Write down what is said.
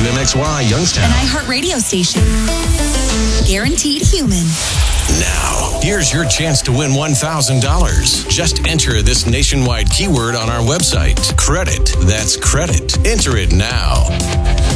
WMXY Youngstown. An iHeart radio station. Guaranteed human. Now, here's your chance to win $1,000. Just enter this nationwide keyword on our website. Credit. That's credit. Enter it now.